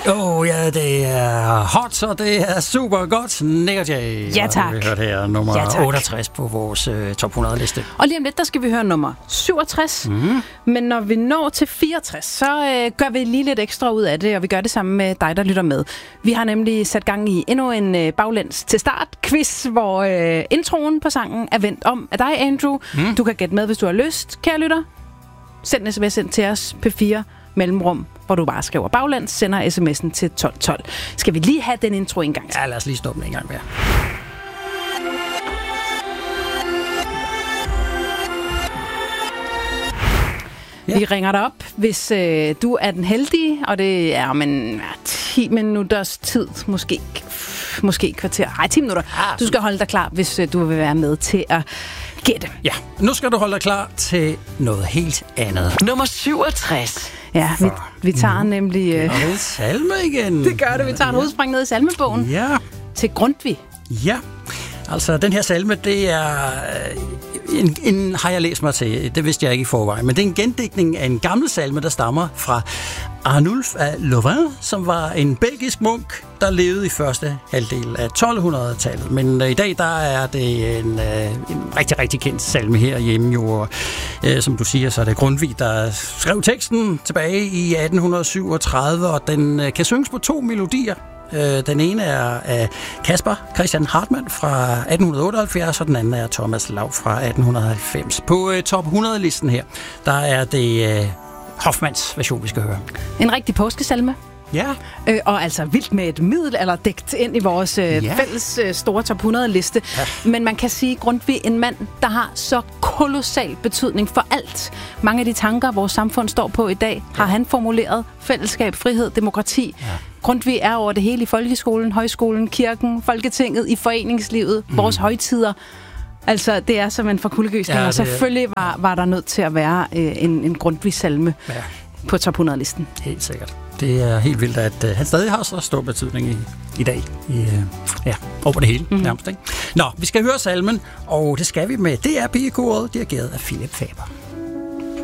Ja, det er hot, så det er super godt. Nick Jay. Ja, tak. Vi har hørt her nummer 68 på vores top 100-liste. Og lige om lidt, der skal vi høre nummer 67. Men når vi når til 64, så gør vi lige lidt ekstra ud af det, og vi gør det sammen med dig, der lytter med. Vi har nemlig sat gang i endnu en baglæns til start quiz, hvor introen på sangen er vendt om af dig, Andrew. Du kan gætte med, hvis du har lyst, kære lytter. Send en sms ind til os, P4 mellemrum, hvor du bare skriver baglæns, sender sms'en til 1212. Skal vi lige have den intro en gang til? Ja, lad os lige stoppe den en gang mere. Vi ringer dig op, hvis du er den heldige, og det er om 10 minutters tid, måske kvarter. Nej, 10 minutter. Du skal holde dig klar, hvis du vil være med til at gætte. Ja, nu skal du holde dig klar til noget helt andet. Nummer 67. Ja, vi tager nemlig... Og det er salme igen. Det gør det, vi tager en udspring ned i salmebogen. Ja. Til Grundtvig. Ja, altså den her salme, det er... En har jeg læst mig til, det vidste jeg ikke i forvejen, men det er en gendigtning af en gammel salme, der stammer fra Arnulf af Louvain, som var en belgisk munk, der levede i første halvdel af 1200-tallet. Men i dag, der er det en rigtig, rigtig kendt salme herhjemme jo. Som du siger, så er det Grundtvig, der skrev teksten tilbage i 1837, og den kan synges på 2 melodier. Den ene er af Caspar Christian Hartmann fra 1878, og den anden er Thomas Lav fra 1890. På top 100-listen her, der er det Hoffmanns version, vi skal høre. En rigtig påskesalme. Ja. Og altså vildt med et middelalderdigt ind i vores fælles store top 100-liste. Ja. Men man kan sige, Grundtvig, en mand, der har så kolossal betydning for alt. Mange af de tanker, vores samfund står på i dag, har han formuleret. Fællesskab, frihed, demokrati. Ja. Grundtvig er over det hele i folkeskolen, højskolen, kirken, Folketinget, i foreningslivet, vores højtider. Altså, det er som en forkuldegysning, og selvfølgelig var der nødt til at være en Grundtvig-salme på top 100-listen. Helt sikkert. Det er helt vildt, at han stadig har så stor betydning i dag. Over det hele, nærmest. Ikke? Nå, vi skal høre salmen, og det skal vi med DR Pigekoret, dirigeret af Philip Faber.